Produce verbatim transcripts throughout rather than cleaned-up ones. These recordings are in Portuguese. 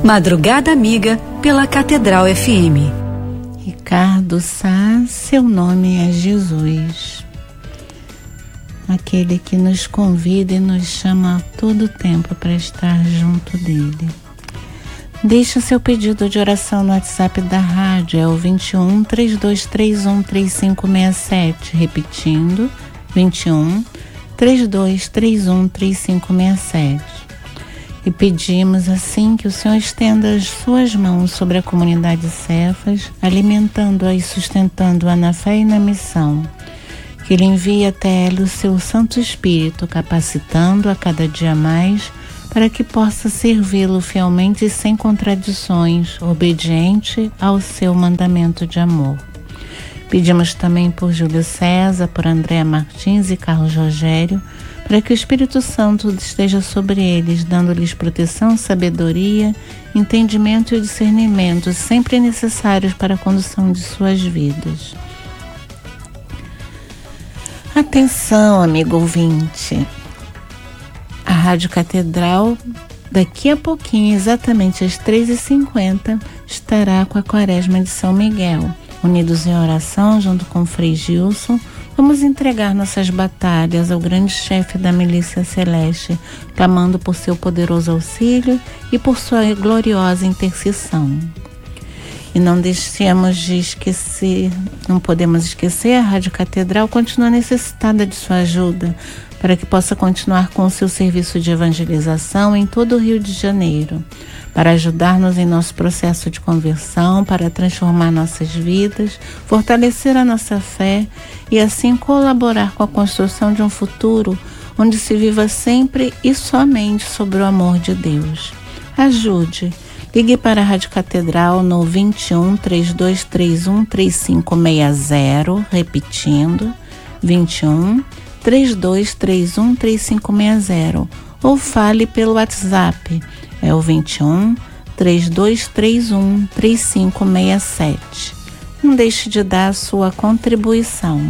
Madrugada Amiga pela Catedral F M. Ricardo Sá, seu nome é Jesus, aquele que nos convida e nos chama a todo tempo para estar junto dele. Deixa seu pedido de oração no WhatsApp da rádio, é o vinte e um, três dois três um, três cinco seis sete, repetindo, vinte e um, três dois três um, três cinco seis sete. E pedimos assim que o Senhor estenda as suas mãos sobre a comunidade Cefas, alimentando-a e sustentando-a na fé e na missão. Que Ele envie até ela o seu Santo Espírito, capacitando a cada dia mais, para que possa servi-lo fielmente e sem contradições, obediente ao seu mandamento de amor. Pedimos também por Júlio César, por Andréa Martins e Carlos Rogério, para que o Espírito Santo esteja sobre eles, dando-lhes proteção, sabedoria, entendimento e discernimento, sempre necessários para a condução de suas vidas. Atenção, amigo ouvinte! A Rádio Catedral, daqui a pouquinho, exatamente às três e cinquenta, estará com a Quaresma de São Miguel. Unidos em oração, junto com o Frei Gilson, vamos entregar nossas batalhas ao grande chefe da milícia celeste, clamando por seu poderoso auxílio e por sua gloriosa intercessão. E não deixemos de esquecer, não podemos esquecer, a Rádio Catedral continua necessitada de sua ajuda, para que possa continuar com o seu serviço de evangelização em todo o Rio de Janeiro, para ajudar-nos em nosso processo de conversão, para transformar nossas vidas, fortalecer a nossa fé e assim colaborar com a construção de um futuro onde se viva sempre e somente sobre o amor de Deus. Ajude! Ligue para a Rádio Catedral no vinte e um, três dois três um, três cinco seis zero, repetindo, vinte e um, três dois três um, três cinco seis zero, ou fale pelo WhatsApp, é o vinte e um, três dois três um, três cinco seis sete. Não deixe de dar a sua contribuição.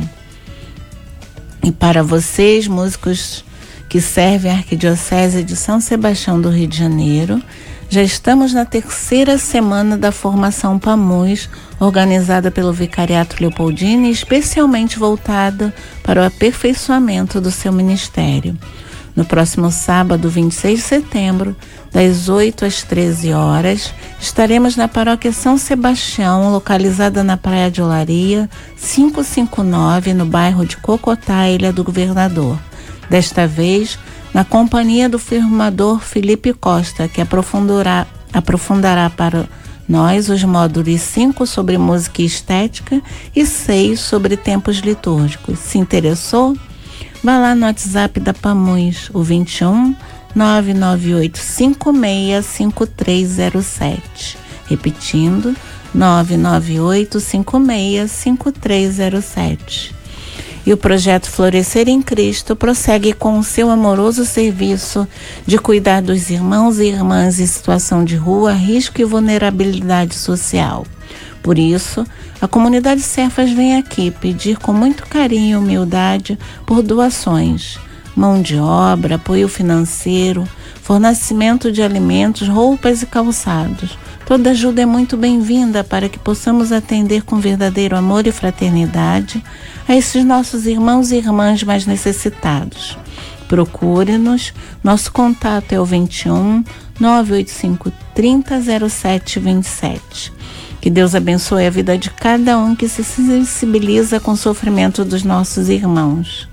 E para vocês, músicos que servem a Arquidiocese de São Sebastião do Rio de Janeiro, já estamos na terceira semana da formação PAMUS, organizada pelo Vicariato Leopoldina e especialmente voltada para o aperfeiçoamento do seu ministério. No próximo sábado, vinte e seis de setembro, das oito às treze horas, estaremos na Paróquia São Sebastião, localizada na Praia de Olaria, quinhentos e cinquenta e nove, no bairro de Cocotá, Ilha do Governador. Desta vez, na companhia do formador Felipe Costa, que aprofundará, aprofundará para nós os módulos cinco sobre música e estética e seis sobre tempos litúrgicos. Se interessou? Vá lá no WhatsApp da PAMUS, o vinte e um, nove nove oito cinco seis cinco três zero sete. Repetindo, nove nove oito cinco seis cinco três zero sete. E o projeto Florescer em Cristo prossegue com o seu amoroso serviço de cuidar dos irmãos e irmãs em situação de rua, risco e vulnerabilidade social. Por isso, a comunidade Cefas vem aqui pedir com muito carinho e humildade por doações, mão de obra, apoio financeiro, fornecimento de alimentos, roupas e calçados. Toda ajuda é muito bem-vinda para que possamos atender com verdadeiro amor e fraternidade a esses nossos irmãos e irmãs mais necessitados. Procure-nos, nosso contato é o vinte e um, nove oito cinco, trinta, zero sete vinte e sete. Que Deus abençoe a vida de cada um que se sensibiliza com o sofrimento dos nossos irmãos.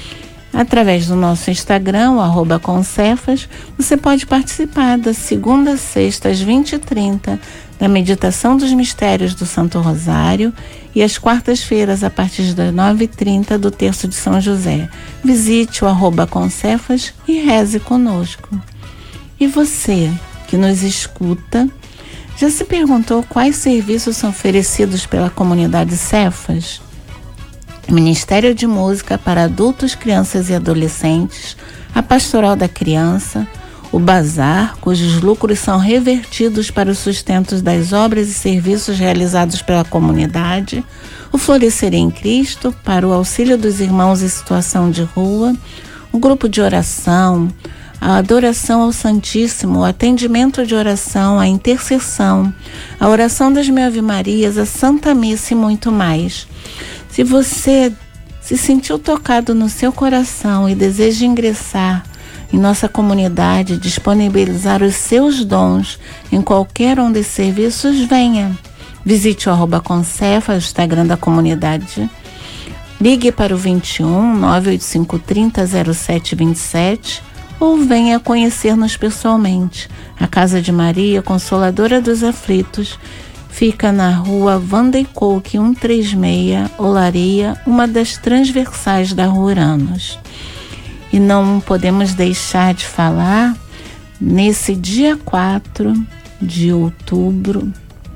Através do nosso Instagram, o arroba Concefas, você pode participar da segunda a sexta, às vinte e trinta, da meditação dos mistérios do Santo Rosário e às quartas-feiras, a partir das nove e trinta, do Terço de São José. Visite o arroba Concefas e reze conosco. E você, que nos escuta, já se perguntou quais serviços são oferecidos pela comunidade Cefas? Ministério de Música para adultos, crianças e adolescentes, a Pastoral da Criança, o Bazar, cujos lucros são revertidos para o sustento das obras e serviços realizados pela comunidade, o Florescer em Cristo, para o auxílio dos irmãos em situação de rua, o grupo de oração, a adoração ao Santíssimo, o atendimento de oração, a intercessão, a oração das Mil Ave Marias, a Santa Missa e muito mais. Se você se sentiu tocado no seu coração e deseja ingressar em nossa comunidade, disponibilizar os seus dons em qualquer um desses serviços, venha. Visite o arroba Concefa, o Instagram da comunidade. Ligue para o vinte e um, nove oito cinco, trinta, zero sete vinte e sete ou venha conhecer-nos pessoalmente. A Casa de Maria, Consoladora dos Aflitos, fica na rua Vandeicoke cento e trinta e seis, Olaria, uma das transversais da Rua Uranos. E não podemos deixar de falar, nesse dia quatro de outubro,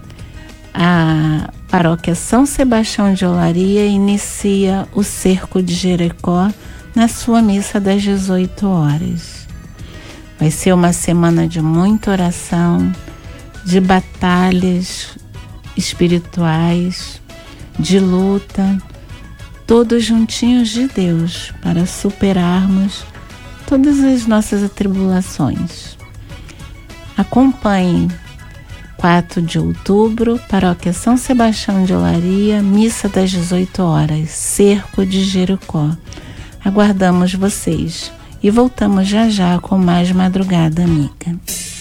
a Paróquia São Sebastião de Olaria inicia o Cerco de Jericó na sua missa das dezoito horas. Vai ser uma semana de muita oração, de batalhas espirituais, de luta, todos juntinhos de Deus para superarmos todas as nossas atribulações. Acompanhe quatro de outubro, Paróquia São Sebastião de Olaria, missa das dezoito horas, Cerco de Jericó. Aguardamos vocês e voltamos já já com mais Madrugada Amiga.